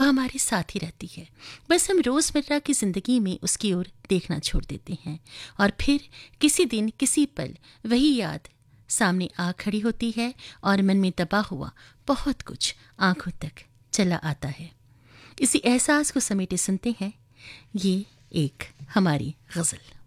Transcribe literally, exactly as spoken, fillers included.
वह हमारे साथ ही रहती है, बस हम रोज़मर्रा की ज़िंदगी में उसकी ओर देखना छोड़ देते हैं और फिर किसी दिन किसी पल वही याद सामने आ खड़ी होती है और मन में दबा हुआ बहुत कुछ आंखों तक चला आता है। इसी एहसास को समेटे सुनते हैं ये एक हमारी गज़ल।